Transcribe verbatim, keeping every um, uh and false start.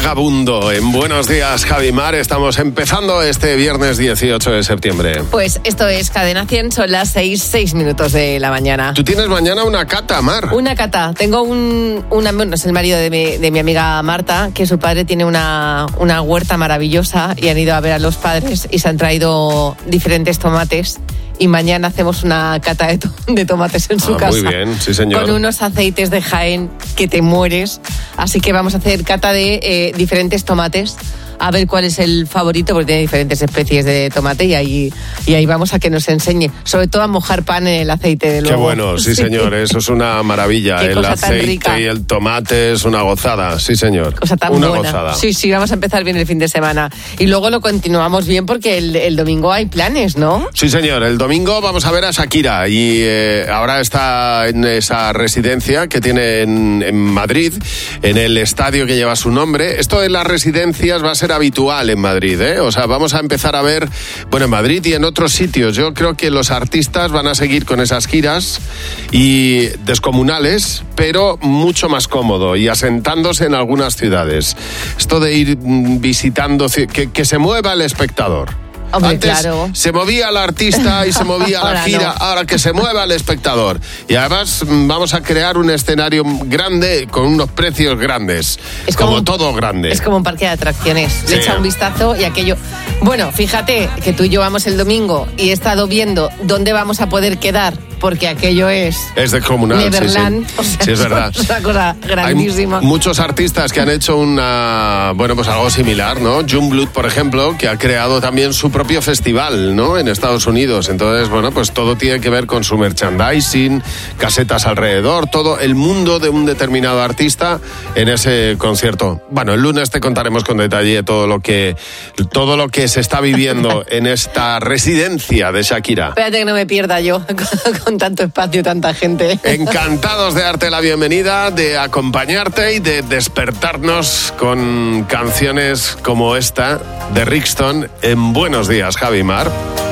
Vagabundo. En Buenos Días, Javi Mar. Estamos empezando este viernes dieciocho de septiembre. Pues esto es Cadena cien, son las seis, seis minutos de la mañana. Tú tienes mañana una cata, Mar. Una cata. Tengo un, una, bueno, es el marido de mi, de mi amiga Marta, que su padre tiene una, una huerta maravillosa y han ido a ver a los padres y se han traído diferentes tomates. Y mañana hacemos una cata de, to- de tomates en su ah, casa. Muy bien, sí señor. Con unos aceites de Jaén que te mueres. Así que vamos a hacer cata de eh, diferentes tomates. A ver cuál es el favorito, porque tiene diferentes especies de tomate y ahí, y ahí vamos a que nos enseñe. Sobre todo a mojar pan en el aceite, de luego. Qué bueno, sí, sí. señor, eso es una maravilla. Qué el cosa tan aceite rica. Y el tomate es una gozada, sí señor. Cosa tan una buena. gozada. Sí, sí, vamos a empezar bien el fin de semana. Y luego lo continuamos bien porque el, el domingo hay planes, ¿no? Sí señor, el domingo vamos a ver a Shakira y eh, ahora está en esa residencia que tiene en, en Madrid, en el estadio que lleva su nombre. Esto de las residencias va a ser habitual en Madrid, ¿eh? O sea, vamos a empezar a ver, bueno, en Madrid y en otros sitios. Yo creo que los artistas van a seguir con esas giras y descomunales, pero mucho más cómodo y asentándose en algunas ciudades. Esto de ir visitando, que, que se mueva el espectador. Hombre, Antes claro. se movía el artista y se movía la Ahora gira, no. ahora que se mueva el espectador. Y además vamos a crear un escenario grande con unos precios grandes, Es como, como todo grande. Es como un parque de atracciones. Sí. Le echa un vistazo y aquello... Bueno, fíjate que tú y yo vamos el domingo y he estado viendo dónde vamos a poder quedar, porque aquello es... Es descomunal, Neverland. sí, sí. O sea, Sí, es verdad. Es una cosa grandísima. Hay muchos artistas que han hecho una, bueno, pues algo similar, ¿no? Jungblut, por ejemplo, que ha creado también su propio festival, ¿no? En Estados Unidos. Entonces, bueno, pues todo tiene que ver con su merchandising, casetas alrededor, todo el mundo de un determinado artista en ese concierto. Bueno, el lunes te contaremos con detalle todo lo que, todo lo que se está viviendo en esta residencia de Shakira. Espérate que no me pierda yo con, con tanto espacio, tanta gente. Encantados de darte la bienvenida, de acompañarte y de despertarnos con canciones como esta de Rixton en Buenos Días, Javi Mar.